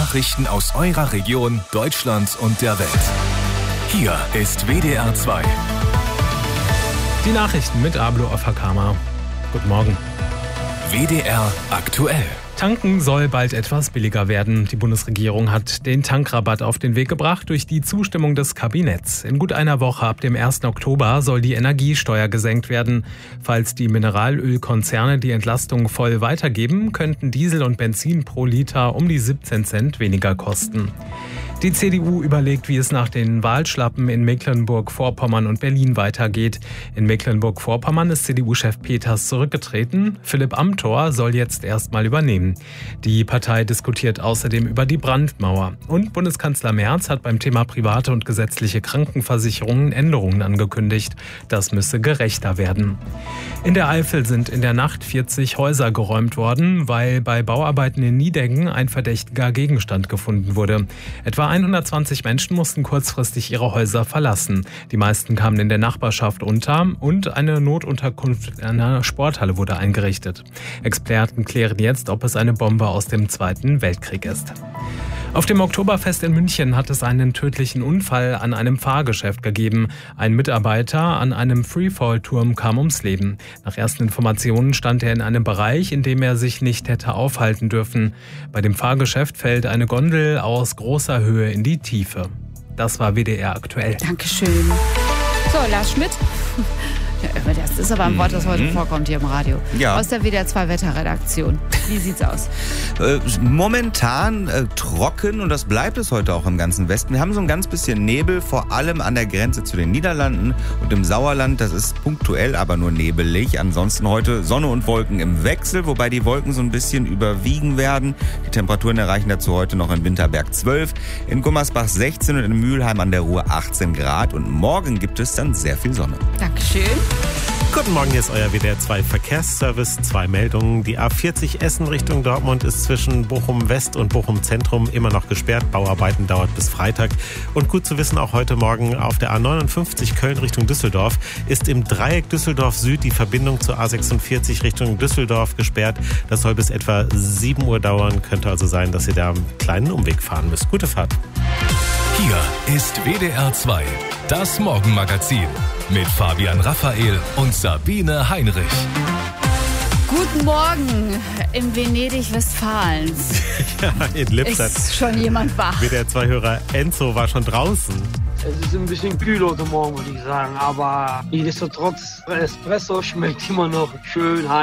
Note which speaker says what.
Speaker 1: Nachrichten aus eurer Region, Deutschland und der Welt. Hier ist WDR 2.
Speaker 2: Die Nachrichten mit Ablo Ofakama. Guten Morgen.
Speaker 1: WDR aktuell.
Speaker 2: Tanken soll bald etwas billiger werden. Die Bundesregierung hat den Tankrabatt auf den Weg gebracht durch die Zustimmung des Kabinetts. In gut einer Woche ab dem 1. Oktober soll die Energiesteuer gesenkt werden. Falls die Mineralölkonzerne die Entlastung voll weitergeben, könnten Diesel und Benzin pro Liter um die 17 Cent weniger kosten. Die CDU überlegt, wie es nach den Wahlschlappen in Mecklenburg-Vorpommern und Berlin weitergeht. In Mecklenburg-Vorpommern ist CDU-Chef Peters zurückgetreten. Philipp Amthor soll jetzt erstmal übernehmen. Die Partei diskutiert außerdem über die Brandmauer. Und Bundeskanzler Merz hat beim Thema private und gesetzliche Krankenversicherungen Änderungen angekündigt. Das müsse gerechter werden. In der Eifel sind in der Nacht 40 Häuser geräumt worden, weil bei Bauarbeiten in Nideggen ein verdächtiger Gegenstand gefunden wurde. Etwa 120 Menschen mussten kurzfristig ihre Häuser verlassen. Die meisten kamen in der Nachbarschaft unter und eine Notunterkunft in einer Sporthalle wurde eingerichtet. Experten klären jetzt, ob es eine Bombe aus dem Zweiten Weltkrieg ist. Auf dem Oktoberfest in München hat es einen tödlichen Unfall an einem Fahrgeschäft gegeben. Ein Mitarbeiter an einem Freefall-Turm kam ums Leben. Nach ersten Informationen stand er in einem Bereich, in dem er sich nicht hätte aufhalten dürfen. Bei dem Fahrgeschäft fällt eine Gondel aus großer Höhe in die Tiefe. Das war WDR aktuell.
Speaker 3: Dankeschön. So, Lars Schmidt. Das ist aber ein Wort, das heute vorkommt hier im Radio.
Speaker 4: Ja.
Speaker 3: Aus der WDR 2 Wetterredaktion. Wie sieht's aus?
Speaker 4: Momentan trocken und das bleibt es heute auch im ganzen Westen. Wir haben so ein ganz bisschen Nebel, vor allem an der Grenze zu den Niederlanden und im Sauerland. Das ist punktuell, aber nur nebelig. Ansonsten heute Sonne und Wolken im Wechsel, wobei die Wolken so ein bisschen überwiegen werden. Die Temperaturen erreichen dazu heute noch in Winterberg 12, in Gummersbach 16 und in Mülheim an der Ruhr 18 Grad. Und morgen gibt es dann sehr viel Sonne.
Speaker 3: Dankeschön.
Speaker 5: Guten Morgen, hier ist euer WDR 2 Verkehrsservice. 2 Meldungen. Die A40 Essen Richtung Dortmund ist zwischen Bochum West und Bochum Zentrum immer noch gesperrt. Bauarbeiten dauert bis Freitag. Und gut zu wissen, auch heute Morgen auf der A59 Köln Richtung Düsseldorf ist im Dreieck Düsseldorf Süd die Verbindung zur A46 Richtung Düsseldorf gesperrt. Das soll bis etwa 7 Uhr dauern. Könnte also sein, dass ihr da einen kleinen Umweg fahren müsst. Gute Fahrt.
Speaker 1: Hier ist WDR 2, das Morgenmagazin mit Fabian Raphael und Sabine Heinrich.
Speaker 3: Guten Morgen in Venedig, Westfalens.
Speaker 5: Ja, in Lippstadt.
Speaker 3: Ist schon jemand wach?
Speaker 5: WDR 2-Hörer Enzo war schon draußen.
Speaker 6: Es ist ein bisschen kühl heute Morgen, würde ich sagen, aber nichtsdestotrotz, Espresso schmeckt immer noch schön heiß.